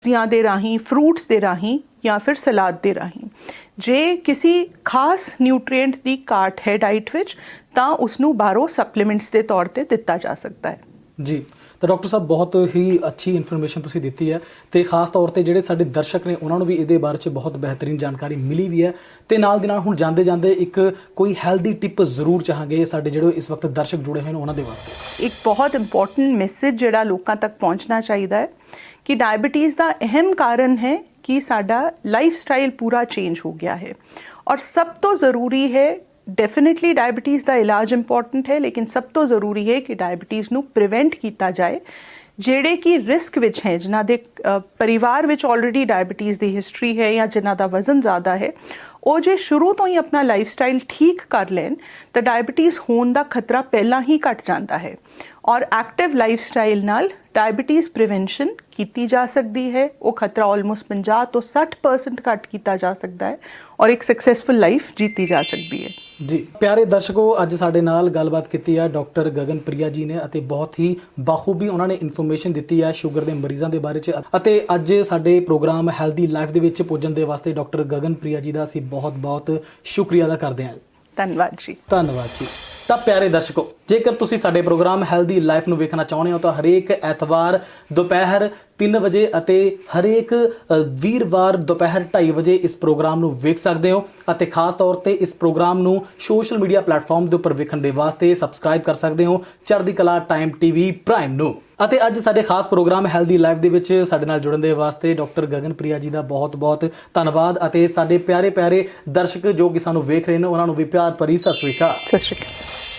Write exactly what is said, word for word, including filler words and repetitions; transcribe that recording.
ਸਬਜ਼ੀਆਂ ਦੇ ਰਾਹੀਂ, ਫਰੂਟਸ ਦੇ ਰਾਹੀਂ ਜਾਂ ਫਿਰ ਸਲਾਦ ਦੇ ਰਾਹੀਂ। ਜੇ ਕਿਸੇ ਖਾਸ ਨਿਊਟ੍ਰੀਐਂਟ ਦੀ ਘਾਟ ਹੈ ਡਾਈਟ ਵਿੱਚ ਤਾਂ ਉਸਨੂੰ ਬਾਹਰੋਂ ਸਪਲੀਮੈਂਟਸ ਦੇ ਤੌਰ ਤੇ ਦਿੱਤਾ ਜਾ ਸਕਦਾ ਹੈ। ਜੀ, ਤਾਂ ਡਾਕਟਰ ਸਾਹਿਬ ਬਹੁਤ ਹੀ ਅੱਛੀ ਇਨਫੋਰਮੇਸ਼ਨ ਤੁਸੀਂ ਦਿੱਤੀ ਹੈ ਅਤੇ ਖਾਸ ਤੌਰ 'ਤੇ ਜਿਹੜੇ ਸਾਡੇ ਦਰਸ਼ਕ ਨੇ ਉਹਨਾਂ ਨੂੰ ਵੀ ਇਹਦੇ ਬਾਰੇ 'ਚ ਬਹੁਤ ਬਿਹਤਰੀਨ ਜਾਣਕਾਰੀ ਮਿਲੀ ਵੀ ਹੈ। ਅਤੇ ਨਾਲ ਦੀ ਨਾਲ ਹੁਣ ਜਾਂਦੇ ਜਾਂਦੇ ਇੱਕ ਕੋਈ ਹੈਲਦੀ ਟਿਪ ਜ਼ਰੂਰ ਚਾਹਾਂਗੇ ਸਾਡੇ ਜਿਹੜੇ ਇਸ ਵਕਤ ਦਰਸ਼ਕ ਜੁੜੇ ਹੋਏ ਨੇ ਉਹਨਾਂ ਦੇ ਵਾਸਤੇ। ਇੱਕ ਬਹੁਤ ਇੰਪੋਰਟੈਂਟ ਮੈਸੇਜ ਜਿਹੜਾ ਲੋਕਾਂ ਤੱਕ ਪਹੁੰਚਣਾ ਚਾਹੀਦਾ ਹੈ ਕਿ डायबिटीज़ का अहम कारण है कि साडा लाइफ स्टाइल पूरा चेंज हो गया है। और सब तो ज़रूरी है, डेफिनेटली डायबिटीज़ का इलाज इंपॉर्टेंट है, लेकिन सब तो ज़रूरी है कि डायबिटीज़ नू प्रिवेंट किया जाए। ਜਿਹੜੇ ਕਿ ਰਿਸਕ ਵਿੱਚ ਹੈ, ਜਿਨ੍ਹਾਂ ਦੇ ਪਰਿਵਾਰ ਵਿੱਚ ਆਲਰੇਡੀ ਡਾਇਬਟੀਜ਼ ਦੀ ਹਿਸਟਰੀ ਹੈ ਜਾਂ ਜਿਨ੍ਹਾਂ ਦਾ ਵਜ਼ਨ ਜ਼ਿਆਦਾ ਹੈ, ਉਹ ਜੇ ਸ਼ੁਰੂ ਤੋਂ ਹੀ ਆਪਣਾ ਲਾਈਫ ਸਟਾਈਲ ਠੀਕ ਕਰ ਲੈਣ ਤਾਂ ਡਾਇਬਟੀਜ਼ ਹੋਣ ਦਾ ਖਤਰਾ ਪਹਿਲਾਂ ਹੀ ਘਟ ਜਾਂਦਾ ਹੈ। ਔਰ ਐਕਟਿਵ ਲਾਈਫ ਸਟਾਈਲ ਨਾਲ ਡਾਇਬਟੀਜ਼ ਪ੍ਰੀਵੈਂਸ਼ਨ ਕੀਤੀ ਜਾ ਸਕਦੀ ਹੈ। ਉਹ ਖਤਰਾ ਆਲਮੋਸਟ ਪੰਜਾਹ ਤੋਂ ਸੱਠ ਪਰਸੈਂਟ ਘੱਟ ਕੀਤਾ ਜਾ ਸਕਦਾ ਹੈ ਔਰ ਇੱਕ ਸਕਸੈਸਫੁਲ ਲਾਈਫ ਜੀਤੀ ਜਾ ਸਕਦੀ ਹੈ। ਜੀ ਪਿਆਰੇ ਦਰਸ਼ਕੋ, ਅੱਜ ਸਾਡੇ ਨਾਲ ਗੱਲਬਾਤ ਕੀਤੀ ਹੈ ਡਾਕਟਰ ਗਗਨਪ੍ਰਿਆ ਜੀ ਨੇ ਅਤੇ ਬਹੁਤ ਹੀ ਬਾਖੂਬੀ ਉਹਨਾਂ ਨੇ ਇਨਫੋਰਮੇਸ਼ਨ ਦਿੱਤੀ ਹੈ ਸ਼ੂਗਰ ਦੇ ਮਰੀਜ਼ਾਂ ਦੇ ਬਾਰੇ 'ਚ। ਅਤੇ ਅੱਜ ਸਾਡੇ ਪ੍ਰੋਗਰਾਮ ਹੈਲਦੀ ਲਾਈਫ ਦੇ ਵਿੱਚ ਪੁੱਜਣ ਦੇ ਵਾਸਤੇ ਡਾਕਟਰ ਗਗਨਪ੍ਰਿਆ ਜੀ ਦਾ ਅਸੀਂ ਬਹੁਤ ਬਹੁਤ ਸ਼ੁਕਰੀਆ ਅਦਾ ਕਰਦੇ ਹਾਂ। ਧੰਨਵਾਦ ਜੀ। ਧੰਨਵਾਦ ਜੀ। ਤਾਂ ਪਿਆਰੇ ਦਰਸ਼ਕੋ, ਜੇਕਰ ਤੁਸੀਂ ਸਾਡੇ ਪ੍ਰੋਗਰਾਮ ਹੈਲਦੀ ਲਾਈਫ ਨੂੰ ਵੇਖਣਾ ਚਾਹੁੰਦੇ ਹੋ ਤਾਂ ਹਰੇਕ ਐਤਵਾਰ ਦੁਪਹਿਰ ਤਿੰਨ ਵਜੇ ਅਤੇ ਹਰੇਕ ਵੀਰਵਾਰ ਦੁਪਹਿਰ ਢਾਈ ਵਜੇ ਇਸ ਪ੍ਰੋਗਰਾਮ ਨੂੰ ਵੇਖ ਸਕਦੇ ਹੋ। ਅਤੇ ਖਾਸ ਤੌਰ 'ਤੇ ਇਸ ਪ੍ਰੋਗਰਾਮ ਨੂੰ ਸੋਸ਼ਲ ਮੀਡੀਆ ਪਲੇਟਫਾਰਮ ਦੇ ਉੱਪਰ ਵੇਖਣ ਦੇ ਵਾਸਤੇ ਸਬਸਕ੍ਰਾਈਬ ਕਰ ਸਕਦੇ ਹੋ ਚੜ੍ਹਦੀ ਕਲਾ ਟਾਈਮ ਟੀਵੀ ਪ੍ਰਾਈਮ ਨੂੰ। ਅਤੇ ਅੱਜ ਸਾਡੇ ਖਾਸ ਪ੍ਰੋਗਰਾਮ ਹੈਲਦੀ ਲਾਈਫ ਦੇ ਵਿੱਚ ਸਾਡੇ ਨਾਲ ਜੁੜਨ ਦੇ ਵਾਸਤੇ ਡਾਕਟਰ ਗਗਨਪ੍ਰਿਆ ਜੀ ਦਾ ਬਹੁਤ ਬਹੁਤ ਧੰਨਵਾਦ। ਅਤੇ ਸਾਡੇ ਪਿਆਰੇ ਪਿਆਰੇ ਦਰਸ਼ਕ ਜੋ ਕਿ ਸਾਨੂੰ ਵੇਖ ਰਹੇ ਨੇ ਉਹਨਾਂ ਨੂੰ ਵੀ ਪਿਆਰ ਭਰੀ ਸਤਿ ਸ਼੍ਰੀ ਅਕਾਲ। ਸਤਿ ਸ਼੍ਰੀ ਅਕਾਲ।